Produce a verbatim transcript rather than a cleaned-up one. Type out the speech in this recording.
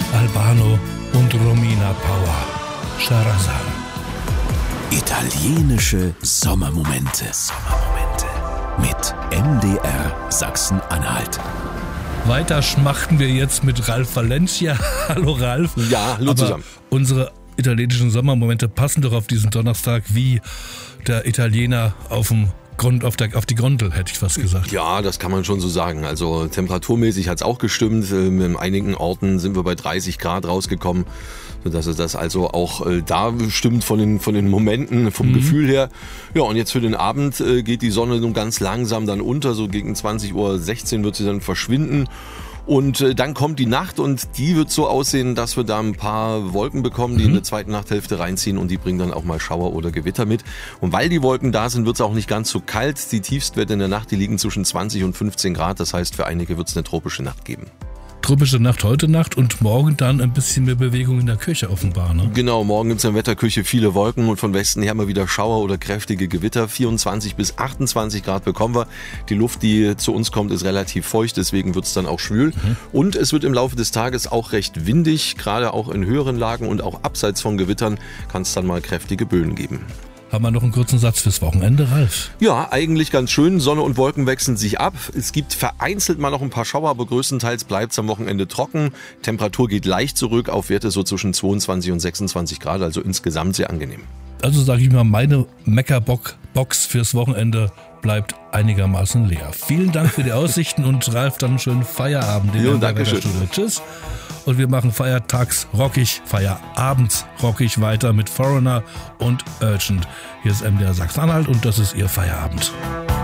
Albano und Romina Power. Shahrazad. Italienische Sommermomente. Sommermomente. Mit M D R Sachsen-Anhalt. Weiter schmachten wir jetzt mit Ralf Valencia. Hallo Ralf. Ja, hallo Aber zusammen. Unsere italienischen Sommermomente passen doch auf diesen Donnerstag wie der Italiener auf dem Grund, auf, der, auf die Gondel, hätte ich fast gesagt. Ja, das kann man schon so sagen. Also temperaturmäßig hat es auch gestimmt. In einigen Orten sind wir bei dreißig Grad rausgekommen, sodass es das also auch äh, da stimmt von den, von den Momenten, vom mhm. Gefühl her. Ja, und jetzt für den Abend äh, geht die Sonne nun ganz langsam dann unter. So gegen zwanzig Uhr sechzehn wird sie dann verschwinden. Und äh, dann kommt die Nacht und die wird so aussehen, dass wir da ein paar Wolken bekommen, die mhm. in der zweiten Nachthälfte reinziehen und die bringen dann auch mal Schauer oder Gewitter mit. Und weil die Wolken da sind, wird es auch nicht ganz so kalt. Die Tiefstwerte in der Nacht, die liegen zwischen zwanzig und fünfzehn Grad. Das heißt, für einige wird es eine tropische Nacht geben. Tropische Nacht heute Nacht und morgen dann ein bisschen mehr Bewegung in der Küche offenbar, ne? Genau, morgen gibt es in der Wetterküche viele Wolken und von Westen her mal wieder Schauer oder kräftige Gewitter. vierundzwanzig bis achtundzwanzig Grad bekommen wir. Die Luft, die zu uns kommt, ist relativ feucht, deswegen wird es dann auch schwül. Mhm. Und es wird im Laufe des Tages auch recht windig, gerade auch in höheren Lagen und auch abseits von Gewittern kann es dann mal kräftige Böen geben. Haben wir noch einen kurzen Satz fürs Wochenende, Ralf? Ja, eigentlich ganz schön. Sonne und Wolken wechseln sich ab. Es gibt vereinzelt mal noch ein paar Schauer, aber größtenteils bleibt es am Wochenende trocken. Temperatur geht leicht zurück auf Werte so zwischen zweiundzwanzig und sechsundzwanzig Grad, also insgesamt sehr angenehm. Also sage ich mal, meine Meckerbox fürs Wochenende bleibt einigermaßen leer. Vielen Dank für die Aussichten und Ralf, dann einen schönen Feierabend. Jo, danke schön. Tschüss. Und wir machen feiertags rockig, feierabends rockig weiter mit Foreigner und Urgent. Hier ist M D R Sachsen-Anhalt und das ist Ihr Feierabend.